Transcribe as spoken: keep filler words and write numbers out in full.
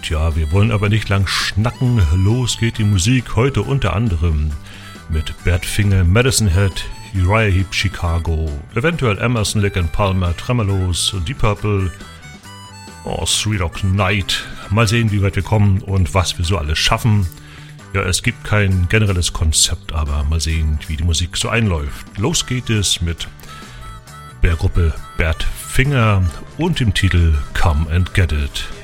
Und ja, wir wollen aber nicht lang schnacken. Los geht die Musik heute unter anderem mit Bert Finger, Madison Head, Uriah Heep, Chicago, eventuell Emerson, Lake and Palmer, Tremolos, Deep Purple, oh, Three Dog Night. Mal sehen, wie weit wir kommen und was wir so alles schaffen. Ja, es gibt kein generelles Konzept, aber mal sehen, wie die Musik so einläuft. Los geht es mit der Gruppe Bert Finger und dem Titel Come and Get It.